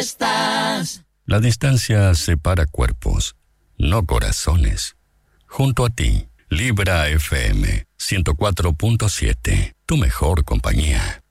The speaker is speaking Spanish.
estás. La distancia separa cuerpos, no corazones. Junto a ti, Libra FM 104.7, tu mejor compañía.